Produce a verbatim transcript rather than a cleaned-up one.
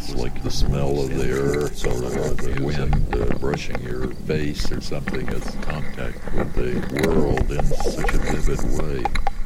It's like the smell of the earth or the wind uh, brushing your face or something. It's contact with the world in such a vivid way.